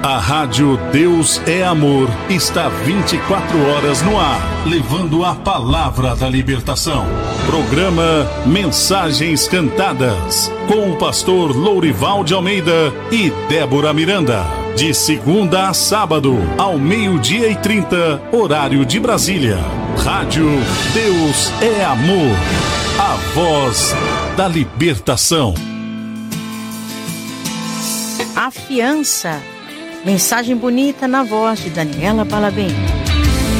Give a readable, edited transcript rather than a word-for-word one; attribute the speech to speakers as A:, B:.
A: A Rádio Deus é Amor está 24 horas no ar, levando a palavra da libertação. Programa Mensagens Cantadas, com o pastor Lourival de Almeida e Débora Miranda. De segunda a sábado, ao 12:30, horário de Brasília. Rádio Deus é Amor, a voz da libertação.
B: A fiança. Mensagem bonita na voz de Daniela Balabem.